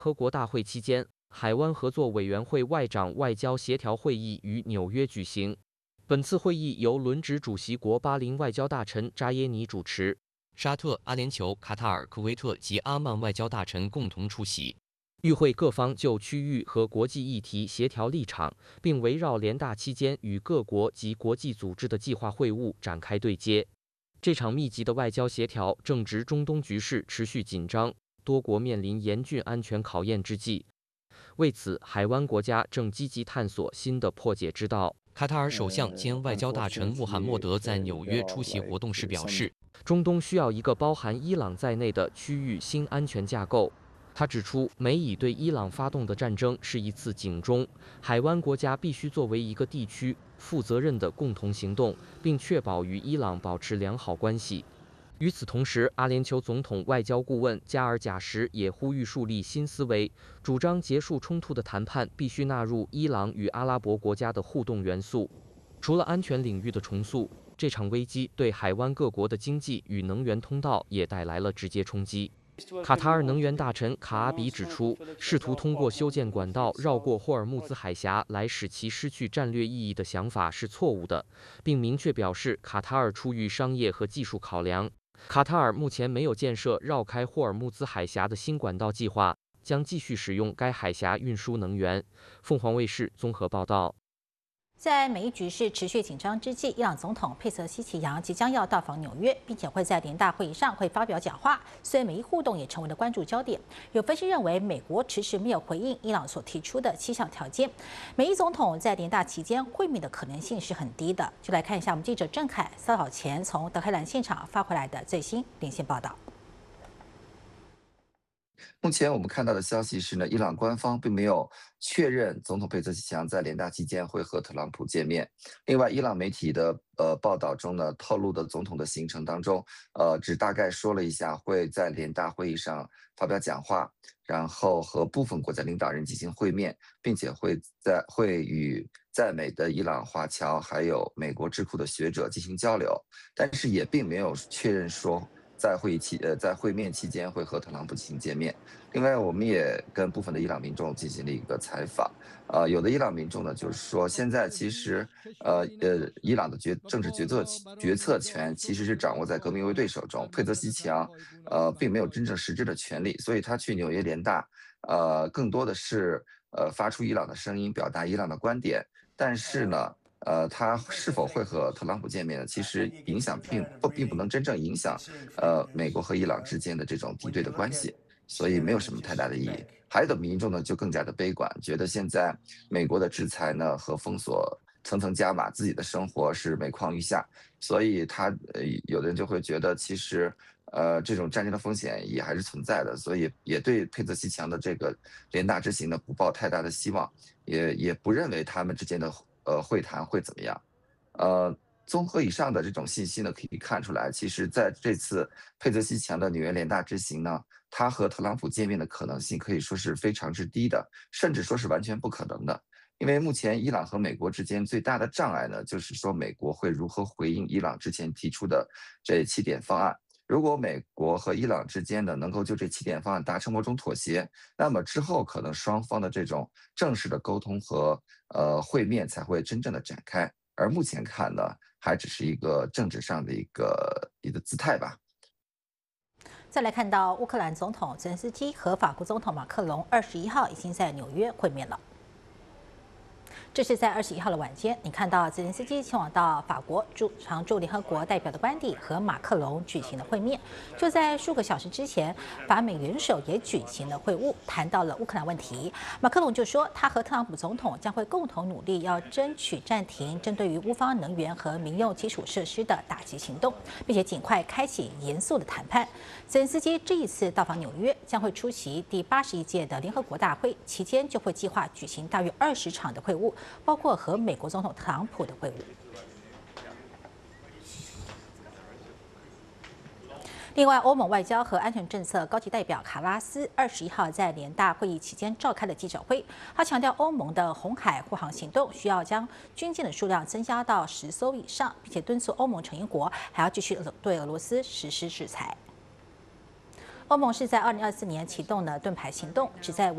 合国大会期间，海湾合作委员会外长外交协调会议于纽约举行。本次会议由轮值主席国巴林外交大臣扎耶尼主持，沙特、阿联酋、卡塔尔、科威特及阿曼外交大臣共同出席。与会各方就区域和国际议题协调立场，并围绕联大期间与各国及国际组织的计划会晤展开对接。这场密集的外交协调正值中东局势持续紧张，多国面临严峻安全考验之际。为此，海湾国家正积极探索新的破解之道。卡塔尔首相兼外交大臣穆罕默德在纽约出席活动时表示，中东需要一个包含伊朗在内的区域新安全架构。他指出，美以对伊朗发动的战争是一次警钟，海湾国家必须作为一个地区负责任的共同行动，并确保与伊朗保持良好关系。与此同时，阿联酋总统外交顾问加尔贾什也呼吁树立新思维，主张结束冲突的谈判必须纳入伊朗与阿拉伯国家的互动元素。除了安全领域的重塑，这场危机对海湾各国的经济与能源通道也带来了直接冲击。卡塔尔能源大臣卡阿比指出，试图通过修建管道绕过霍尔木兹海峡来使其失去战略意义的想法是错误的，并明确表示，卡塔尔出于商业和技术考量，卡塔尔目前没有建设绕开霍尔木兹海峡的新管道计划，将继续使用该海峡运输能源。凤凰卫视综合报道。 在美伊局势持续紧张之际，伊朗总统佩泽西奇扬即将要到访纽约，并且会在联大会议上会发表讲话，所以美伊互动也成为了关注焦点。有分析认为，美国迟迟没有回应伊朗所提出的7项条件，美伊总统在联大期间会面的可能性是很低的。就来看一下我们记者郑凯稍早前从德黑兰现场发回来的最新连线报道。 目前我们看到的消息是呢，伊朗官方并没有确认总统佩泽西奇扬在联大期间会和特朗普见面。另外，伊朗媒体的报道中呢，透露的总统的行程当中，只大概说了一下会在联大会议上发表讲话，然后和部分国家领导人进行会面，并且会与在美的伊朗华侨还有美国智库的学者进行交流，但是也并没有确认说在会面期间会和特朗普进行见面。另外，我们也跟部分的伊朗民众进行了一个采访，有的伊朗民众呢，就是说现在其实，伊朗的政治决策权其实是掌握在革命卫队手中，佩泽西奇扬，并没有真正实质的权利，所以他去纽约联大，更多的是发出伊朗的声音，表达伊朗的观点，但是呢。他是否会和特朗普见面呢？其实影响并不能真正影响，美国和伊朗之间的这种敌对的关系，所以没有什么太大的意义。还有的民众呢就更加的悲观，觉得现在美国的制裁呢和封锁层层加码，自己的生活是每况愈下，所以有的人就会觉得其实。这种战争的风险也还是存在的，所以也对佩泽西奇扬的这个联大之行呢不抱太大的希望，也不认为他们之间的会谈会怎么样。综合以上的这种信息呢，可以看出来，其实在这次佩泽西奇扬的纽约联大之行呢，他和特朗普见面的可能性可以说是非常之低的，甚至说是完全不可能的。因为目前伊朗和美国之间最大的障碍呢，就是说美国会如何回应伊朗之前提出的这7点方案。如果美国和伊朗之间呢能够就这7点方案达成某种妥协，那么之后可能双方的这种正式的沟通和会面才会真正的展开。而目前看呢，还只是一个政治上的一个姿态吧。 再来看到乌克兰总统泽连斯基和法国总统马克龙21号已经在纽约会面了。这是在21号的晚间，你看到泽连斯基前往到法国常驻联合国代表的官邸和马克龙举行了会面。就在数个小时之前，法美元首也举行了会晤，谈到了乌克兰问题。马克龙就说，他和特朗普总统将会共同努力，要争取暂停针对于乌方能源和民用基础设施的打击行动，并且尽快开启严肃的谈判。泽连斯基这一次到访纽约，将会出席第81届的联合国大会，期间就会计划举行大约20场的会晤。包括和美国总统特朗普的会晤。另外，欧盟外交和安全政策高级代表卡拉斯21号在联大会议期间召开了记者会，他强调欧盟的红海护航行动需要将军舰的数量增加到10艘以上，并且敦促欧盟成员国还要继续对俄罗斯实施制裁。欧盟是在2024年启动了盾牌行动，旨在